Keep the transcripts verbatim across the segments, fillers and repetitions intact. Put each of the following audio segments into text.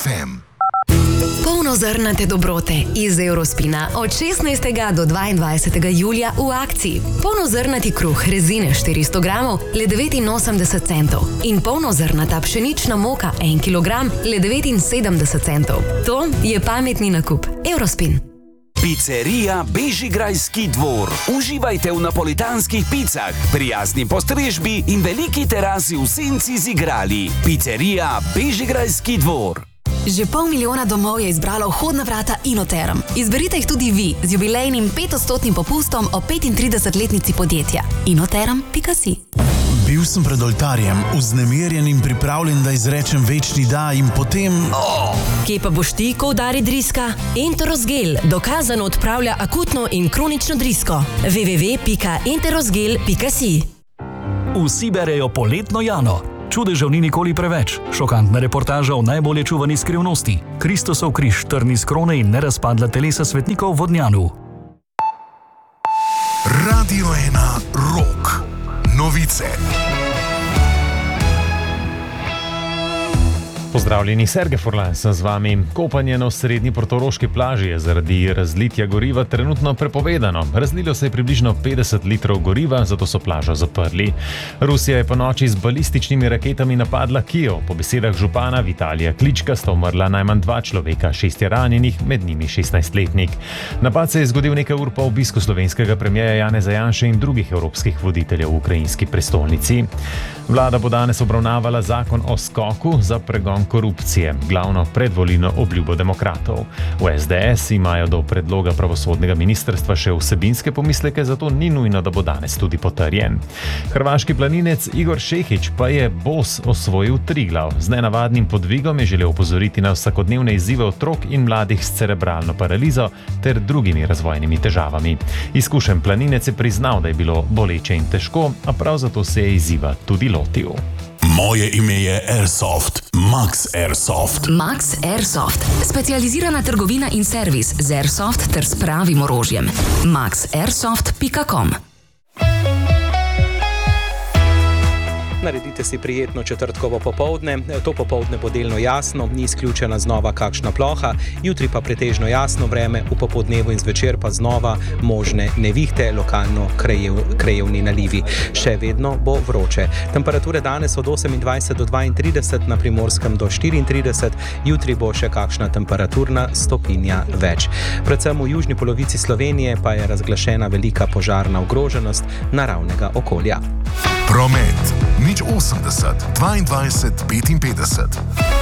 ef em. Polnozrnate dobrote iz Eurospina od šestnajstega do dvaindvajsetega julija v akciji. Polnozrnati kruh rezine štiristo gramov le devetinosemdeset centov in polnozrnata pšenična moka en kilogram le devetinsedemdeset centov. To je pametni nakup. Eurospin. Pizzerija Bežigrajski dvor. Uživajte v napolitanskih picah, prijazni postrežbi in veliki terasi v senci z igrali. Pizzerija Bežigrajski dvor. Že pol milijona domov je izbralo vhodna vrata Inoterm. Izberite jih tudi vi z jubilejnim petodstotnim popustom o petintridesetletnici podjetja. inoterm pika si. Bil sem pred oltarjem, vznemirjen in pripravljen, da izrečem večni da in potem... Oh. Kje pa boš ti, ko udari driska? Enterosgel dokazano odpravlja akutno in kronično drisko. w w w pika enterosgel pika si. Vsi berejo poletno Jano. Čudežev ni nikoli preveč. Šokantna reportaža o najbolje čuvani skrivnosti. Kristusov križ, trni z krone in nerazpadla telesa svetnikov v Vodnjanu. Radio ena Rock. Novice. Pozdravljeni, Sergej Furlan sem z vami. Kopanje na osrednji portoroški plaži je zaradi razlitja goriva trenutno prepovedano. Razlilo se je približno petdeset litrov goriva, zato so plažo zaprli. Rusija je po noči z balističnimi raketami napadla Kijev. Po besedah župana Vitalija Klička sta umrla najmanj dva človeka, šest je ranjenih, med njimi šestnajstletnik. Napad se je zgodil nekaj ur po obisku slovenskega premierja Janeza Janše in drugih evropskih voditeljev v ukrajinski prestolnici. Vlada bo danes obravnavala zakon o skoku za pregon korupcije, glavno predvolilno obljubo demokratov. V es de es imajo do predloga pravosodnega ministrstva še vsebinske pomisleke, zato ni nujno, da bo danes tudi potrjen. Hrvaški planinec Igor Šehić pa je bos osvojil Triglav. Z nenavadnim podvigom je želel opozoriti na vsakodnevne izzive otrok in mladih s cerebralno paralizo ter drugimi razvojnimi težavami. Izkušen planinec je priznal, da je bilo boleče in težko, a prav zato se je izziva tudi lotil. Moje ime je Airsoft, Max Airsoft. Max Airsoft, specializirana trgovina in servis z Airsoft ter s pravim orožjem. max airsoft pika com. Naredite si prijetno četrtkovo popoldne. To popoldne bo delno jasno, ni izključena znova kakšna ploha, jutri pa pretežno jasno vreme, v popoldnevu in zvečer pa znova možne nevihte, lokalno krajev, krajevni nalivi. Še vedno bo vroče. Temperature danes od osemindvajset do dvaintrideset, na Primorskem do štiriintrideset, jutri bo še kakšna temperaturna stopinja več. Predvsem v južni polovici Slovenije pa je razglašena velika požarna ogroženost naravnega okolja. Promet. Nič osemdeset, dvaindvajset, petinpetdeset.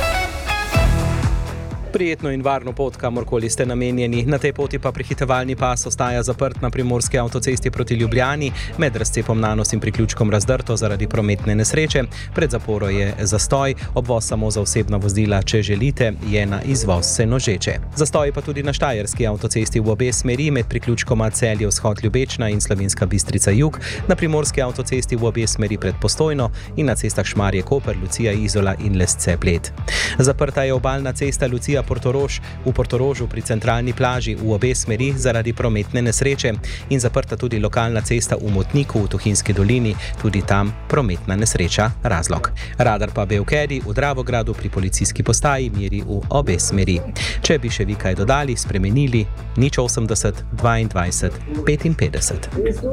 Prijetno in varno pot, kamorkoli ste namenjeni. Na tej poti pa prehitevalni pas ostaja zaprt na primorski avtocesti proti Ljubljani, med razcepom Nanos in priključkom Razdrto zaradi prometne nesreče. Pred zaporo je zastoj, obvoz samo za osebna vozila, če želite, je na izvoz Senožeče. Zastoj pa tudi na štajerski avtocesti v obe smeri med priključkoma Celje vzhod Ljubečna in Slovenska Bistrica jug, na primorski avtocesti v obe smeri pred Postojno in na cestah Šmarje Koper, Lucija Izola in Lesce Bled. Zaprta je obalna cesta Lucija Portorož v Portorožu pri centralni plaži v obe smeri zaradi prometne nesreče in zaprta tudi lokalna cesta v Motniku v Tuhinjski dolini, tudi tam prometna nesreča razlog. Radar pa Bevkedi v Dravogradu pri policijski postaji meri v obe smeri. Če bi še vi kaj dodali, spremenili, nič osemdeset, dvaindvajset, petinpetdeset.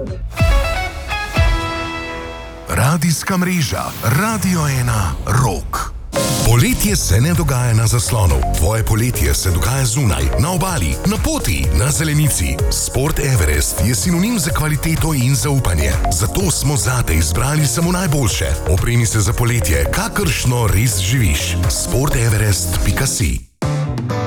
Radijska mreža Radio ena Rock. Poletje se ne dogaja na zaslonu. Tvoje poletje se dogaja zunaj, na obali, na poti, na zelenici. Sport Everest je sinonim za kvaliteto in zaupanje. Zato smo zate izbrali samo najboljše. Opremi se za poletje, kakršno res živiš. sport everest pika si.